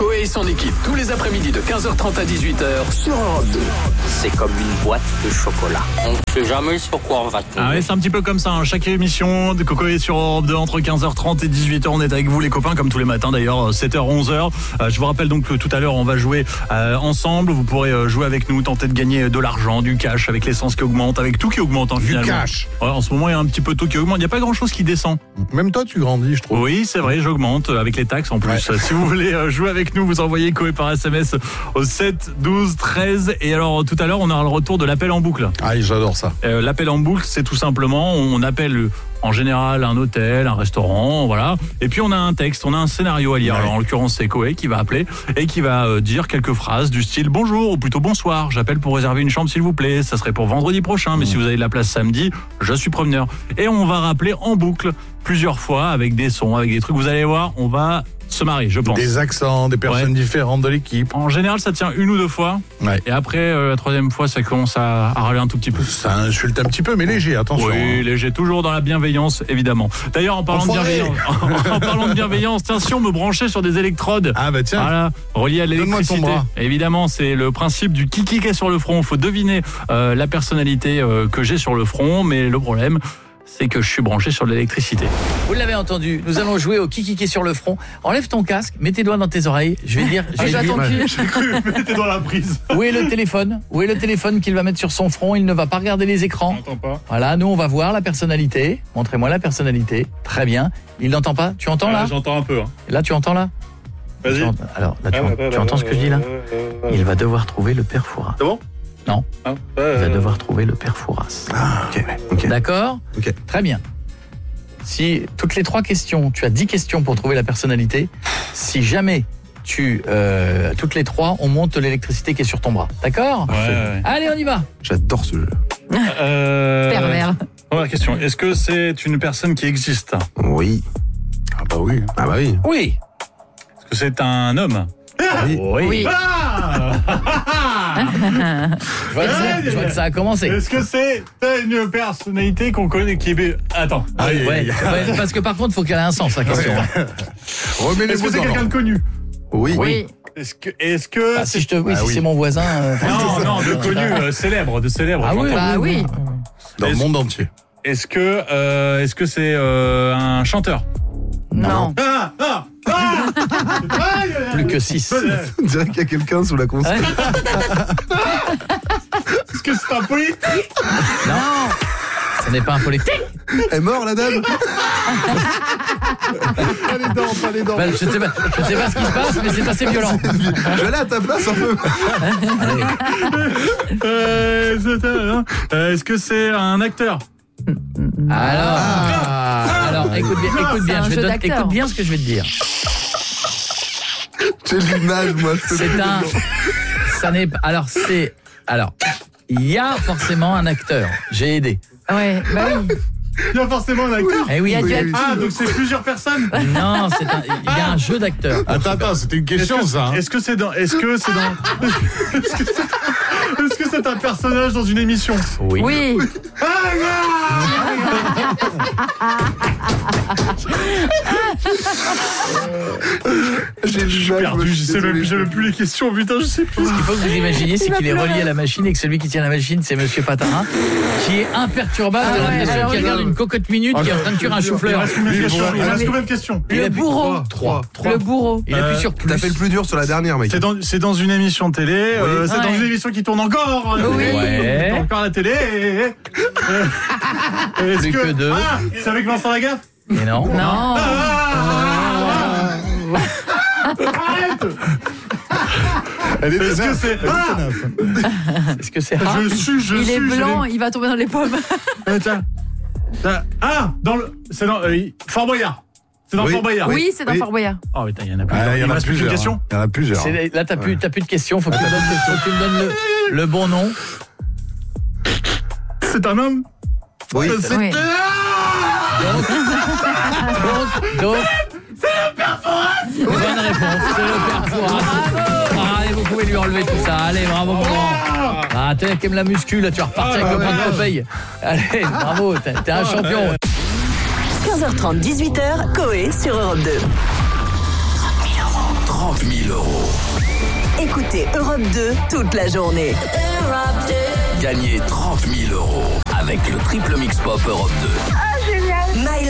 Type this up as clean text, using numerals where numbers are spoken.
Coé et son équipe, tous les après-midi de 15h30 à 18h sur Europe 2. C'est comme une boîte de chocolat. On ne sait jamais sur quoi on va tomber. Ah ouais, c'est un petit peu comme ça, hein. Chaque émission de Coé sur Europe 2 entre 15h30 et 18h, on est avec vous les copains comme tous les matins d'ailleurs, 7h, 11h. Je vous rappelle donc que tout à l'heure on va jouer ensemble, vous pourrez jouer avec nous, tenter de gagner de l'argent, du cash avec l'essence qui augmente, avec tout qui augmente finalement. Du cash. Ouais, en ce moment il y a un petit peu tout qui augmente, il n'y a pas grand chose qui descend. Même toi tu grandis, je trouve. Oui, c'est vrai, j'augmente avec les taxes en plus. Ouais. Si vous voulez jouer avec nous, vous envoyez Coé par SMS au 7 12 13. Et alors tout à l'heure, on aura le retour de l'appel en boucle. Ah, j'adore ça. L'appel en boucle, c'est tout simplement, on appelle en général un hôtel, un restaurant, voilà. Et puis on a un texte, on a un scénario à lire. Ouais. Alors en l'occurrence, c'est Coé qui va appeler et qui va dire quelques phrases du style bonjour ou plutôt bonsoir. J'appelle pour réserver une chambre s'il vous plaît. Ça serait pour vendredi prochain, mais si vous avez de la place samedi, je suis promeneur. Et on va rappeler en boucle plusieurs fois avec des sons, avec des trucs. Vous allez voir, on va se marrer, je pense. Des accents, des personnes différentes de l'équipe. En général, ça tient une ou deux fois. Ouais. Et après, la troisième fois, ça commence à râler un tout petit peu. Ça insulte un petit peu, mais léger, attention. Oui, léger, toujours dans la bienveillance, évidemment. D'ailleurs, en parlant de bienveillance, en parlant de bienveillance, tiens, si on me branchait sur des électrodes, Ah bah tiens. voilà, reliées à l'électricité. Donne-moi ton bras. Évidemment, c'est le principe du kiki qui est sur le front. Il faut deviner la personnalité que j'ai sur le front, mais le problème, c'est que je suis branché sur l'électricité. Vous l'avez entendu, nous allons jouer au kiki qui est sur le front. Enlève ton casque, mets tes doigts dans tes oreilles. Je vais dire, J'ai cru, mettez dans la prise. où est le téléphone ? Où est le téléphone qu'il va mettre sur son front ? Il ne va pas regarder les écrans. J'entends pas. Voilà, nous on va voir la personnalité. Montrez-moi la personnalité. Très bien. Il n'entend pas ? Tu entends là ? J'entends un peu. Hein. Là tu entends là ? Vas-y. Tu entends- Alors là tu entends ce que je dis là ? Il va devoir trouver le père Fouras. C'est bon ? Non. Ah, Il va devoir trouver le père Fouras. Ah, ok. D'accord ? Ok. Très bien. Si toutes les 3 questions, tu as 10 questions pour trouver la personnalité. Si jamais toutes les 3, on monte l'électricité qui est sur ton bras. D'accord ? Ouais. Allez, on y va. J'adore ce jeu. Pervers. Première question. Est-ce que c'est une personne qui existe ? Oui. Ah bah oui. Ah bah oui. Oui. Est-ce que c'est un homme ? Oui. Oui. Je vois que ça a commencé. Est-ce que c'est une personnalité qu'on connaît qui est... Attends. Ouais, parce que par contre, il faut qu'elle ait un sens, la question. Remets les Est-ce mots que c'est dans quelqu'un de l'ordre. connu ? Oui. Oui. Est-ce que Bah, si c'est mon voisin. Non, de connu, célèbre, de célèbre. Ah oui, j'entends. Bah oui. Dans le Est-ce- monde entier. Est-ce que c'est un chanteur ? Non. Plus que 6. On dirait qu'il y a quelqu'un sous la console. Est-ce que c'est un politique ? Non. Ce n'est pas un politique. Elle est morte la dame. Pas les dents. Bah, je sais pas ce qui se passe, mais c'est assez violent. Je vais aller à ta place un peu. Est-ce que c'est un acteur ? Alors, écoute bien, c'est un jeu d'acteur. écoute bien ce que je vais te dire. J'ai l'image, moi. Alors, il y a forcément un acteur. J'ai aidé. Ouais, bah oui. Il y a forcément un acteur. Eh oui. Il y a du acteur. Ah, donc c'est plusieurs personnes. Non, il y a un jeu d'acteurs. Attends, c'était une question ça. Est-ce que c'est un personnage dans une émission ? Oui. J'ai Perdu, je sais même plus les questions, putain, je sais plus. Ce qu'il faut que vous imaginiez, c'est qu'il est relié à la machine et que celui qui tient la machine, c'est Monsieur Patarin, qui est imperturbable. Ah T'as ouais, l'impression alors qu'il oui. regarde une cocotte minute qui est en train de tuer un Il chou-fleur. reste combien de questions ? Il reste combien de questions ? Il Le appuie- bourreau. 3. Le bourreau. Il appuie sur plus. T'as fait le plus dur sur la dernière, mec. C'est dans une émission de télé, c'est dans Ouais. une émission qui tourne encore. Oui. Ouais. Encore à la télé. Est-ce Plus que 2. Ah, c'est avec Vincent Lagaffe ? Mais non. Non. Arrête ! Elle est Est-ce que c'est... Est-ce que c'est Il est blanc, il va tomber dans les pommes. C'est dans Fort Boyard. C'est dans Oui. Fort Boyard. Oui, c'est dans Oui. Fort Boyard. Oh putain, il y en a plus. Il y en a reste plus qu'une plusieurs. question. Il y en a plusieurs. Là, t'as plus de questions. Faut que tu me donnes le bon nom. C'est un homme. Oui. C'est Oui. Donc, c'est le père Fouras. Bonne réponse, c'est le père Fouras. Allez, vous pouvez lui enlever tout ça. Allez, bravo, mon grand. Ah, t'es qui aime la muscu, là, tu vas repartir avec le pain de Popeye. Allez, bravo, t'es un champion. 15h30, 18h, Coé sur Europe 2. 30 000 €. écoutez Europe 2 toute la journée. Gagnez 30 000 € avec le triple mix pop Europe 2. Myla